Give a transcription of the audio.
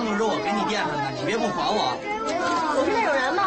都是我给你垫上的，你别不还我。 我是那种人吗？